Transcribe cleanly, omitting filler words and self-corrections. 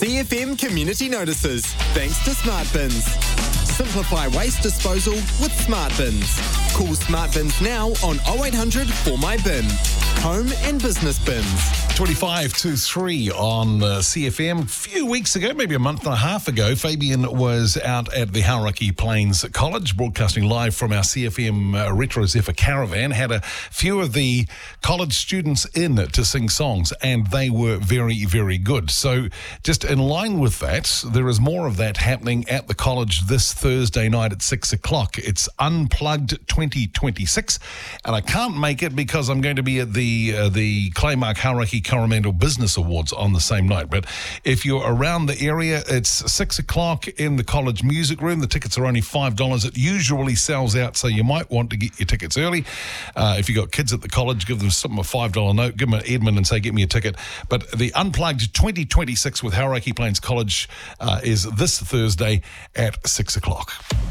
CFM Community Notices, thanks to Smart Bins. Simplify waste disposal with Smart Bins. Call Smart Bins now on 0800 For My Bin. Home and business bins. 25 to 3 on CFM. A few weeks ago, maybe a month and a half ago, Fabian was out at the Hauraki Plains College, broadcasting live from our CFM Retro Zephyr caravan. Had a few of the college students in to sing songs, and they were very, very good. So just in line with that, there is more of that happening at the college this Thursday night at 6 o'clock. It's Unplugged 2026, and I can't make it because I'm going to be at the Claymark Hauraki Coromandel Business Awards on the same night. But if you're around the area, it's 6 o'clock in the college music room. The tickets are only $5. It usually sells out, so you might want to get your tickets early. If you've got kids at the college, give them something a $5 note. Give them an Edmund and say, get me a ticket. But the Unplugged 2026 with Hauraki Plains College is this Thursday at 6 o'clock.